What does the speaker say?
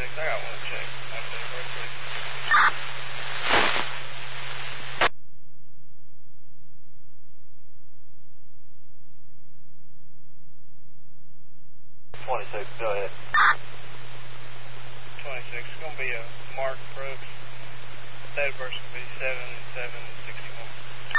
I got one to check. Update real quick. 26, go ahead. 26, it's going to be a Mark Brooks. Date of birth will be 7/7/61.